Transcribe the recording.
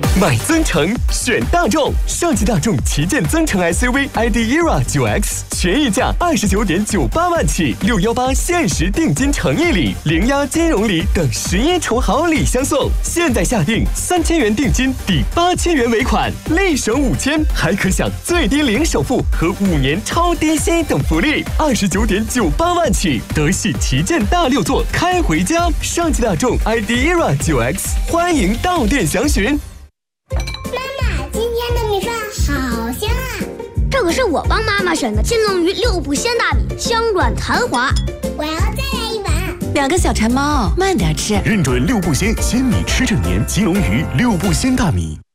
买增程选大众，上汽大众旗舰增程 SUV ID ERA 9X， 权益价29.98万起，618限时定金诚意礼、零押金融礼等11重好礼相送。现在下定3000元定金抵8000元尾款，立省5000，还可享最低零首付和5年超低息等福利，29.98万起，德系旗舰大6座开回家。上汽大众 ID ERA 9X， 欢迎到店详询。 今天的米饭好香啊！ 这可是我帮妈妈选的金龙鱼6步鲜大米，香软弹滑。 我要再来一碗。 2个小馋猫，慢点吃。 认准6步鲜，鲜米吃正年，金龙鱼6步鲜大米。